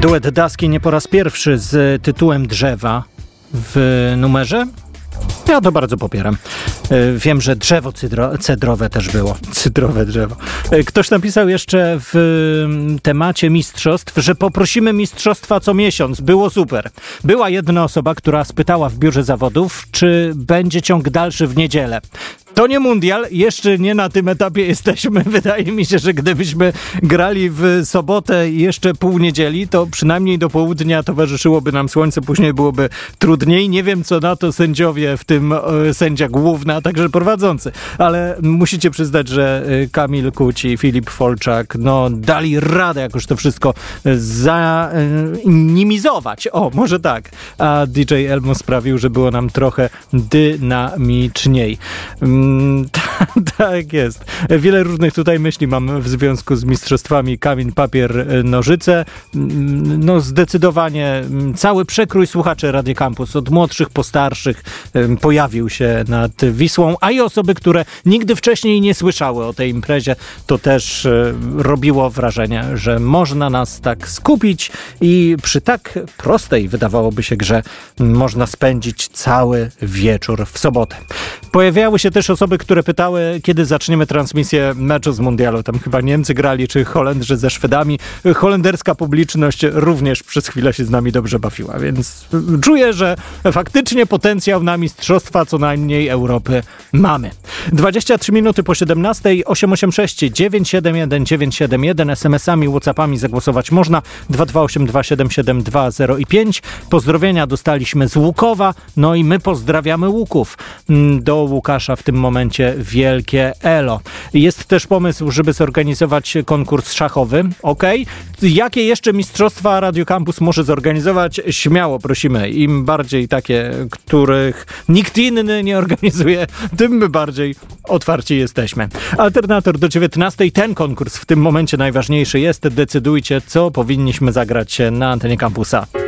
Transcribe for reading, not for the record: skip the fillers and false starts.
Duet Daski nie po raz pierwszy z tytułem Drzewa w numerze. Ja to bardzo popieram. Wiem, że drzewo cedrowe też było. Cydrowe drzewo. Ktoś napisał jeszcze w temacie mistrzostw, że poprosimy mistrzostwa co miesiąc. Było super. Była jedna osoba, która spytała w biurze zawodów, czy będzie ciąg dalszy w niedzielę. To nie mundial, jeszcze nie na tym etapie jesteśmy. Wydaje mi się, że gdybyśmy grali w sobotę i jeszcze pół niedzieli, to przynajmniej do południa towarzyszyłoby nam słońce, później byłoby trudniej. Nie wiem, co na to sędziowie, w tym sędzia główny, a także prowadzący. Ale musicie przyznać, że Kamil Kuć i Filip Folczak dali radę jakoś to wszystko zainimizować. O, może tak. A DJ Elmo sprawił, że było nam trochę dynamiczniej. Tak jest. Wiele różnych tutaj myśli mam w związku z mistrzostwami kamień, papier, nożyce. Zdecydowanie cały przekrój słuchaczy Radio Campus, od młodszych po starszych, pojawił się nad Wisłą, a i osoby, które nigdy wcześniej nie słyszały o tej imprezie, to też robiło wrażenie, że można nas tak skupić i przy tak prostej, wydawałoby się, grze można spędzić cały wieczór w sobotę. Pojawiały się też osoby, które pytały, kiedy zaczniemy transmisję meczu z mundialu. Tam chyba Niemcy grali, czy Holendrzy ze Szwedami. Holenderska publiczność również przez chwilę się z nami dobrze bawiła, więc czuję, że faktycznie potencjał na mistrzostwa co najmniej Europy mamy. 23 minuty po 17, 886 971 971, SMS-ami, WhatsAppami zagłosować można. 2282772 i 5. Pozdrowienia dostaliśmy z Łukowa, i my pozdrawiamy Łuków. Do Łukasza w tym momencie wielkie elo. Jest też pomysł, żeby zorganizować konkurs szachowy. Jakie jeszcze mistrzostwa Radio Campus może zorganizować? Śmiało prosimy. Im bardziej takie, których nikt inny nie organizuje, tym my bardziej otwarci jesteśmy. Alternator do 19. Ten konkurs w tym momencie najważniejszy jest. Decydujcie, co powinniśmy zagrać na antenie kampusa.